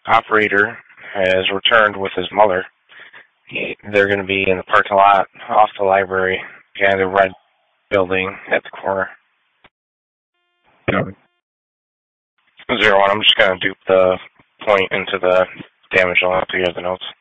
operator has returned with his mother. They're going to be in the parking lot off the library behind the red building at the corner. Copy. 0-1, I'm just going to dupe the point into the damage line to get the notes.